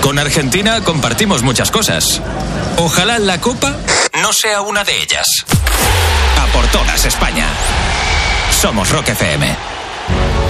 Con Argentina compartimos muchas cosas. Ojalá la Copa no sea una de ellas. A por todas, España. Somos Rock FM.